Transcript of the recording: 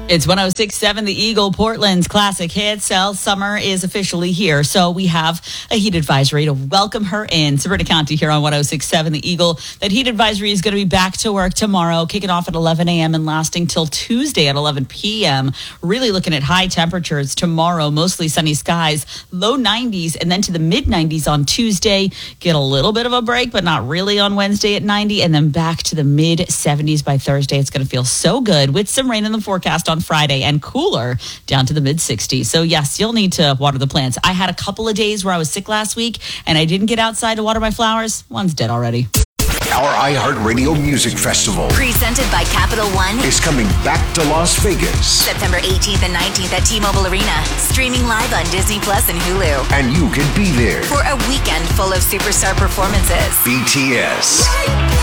It's 106.7 The Eagle, Portland's classic hit. Summer is officially here, so we have a heat advisory to welcome her in. Sabrina County here on 106.7 The Eagle. That heat advisory is going to be back to work tomorrow, kicking off at 11 a.m. and lasting till Tuesday at 11 p.m. Really looking at high temperatures tomorrow, mostly sunny skies, low 90s, and then to the mid 90s on Tuesday. Get a little bit of a break, but not really on Wednesday at 90, and then back to the mid 70s by Thursday. It's going to feel so good with some rain in the forecast on Friday and cooler down to the mid 60s. So yes, you'll need to water the plants. I had a couple of days where I was sick last week and I didn't get outside to water my flowers. One's dead already. Our iHeartRadio Music Festival, presented by Capital One, is coming back to Las Vegas. September 18th and 19th at T-Mobile Arena. Streaming live on Disney Plus and Hulu. And you can be there for a weekend full of superstar performances. BTS,